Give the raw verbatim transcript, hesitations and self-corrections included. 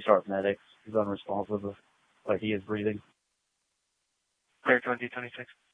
restart medics. He's unresponsive, like he is breathing. Clear twenty twenty-six.